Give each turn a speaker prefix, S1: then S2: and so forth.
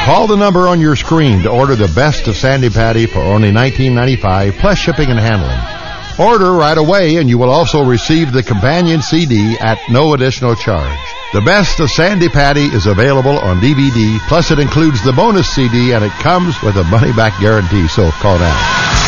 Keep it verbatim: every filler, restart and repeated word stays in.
S1: Call the number on your screen to order the best of Sandi Patty for only nineteen ninety-five dollars plus shipping and handling. Order right away and you will also receive the companion C D at no additional charge. The best of Sandi Patty is available on D V D, plus it includes the bonus C D and it comes with a money-back guarantee, so call now.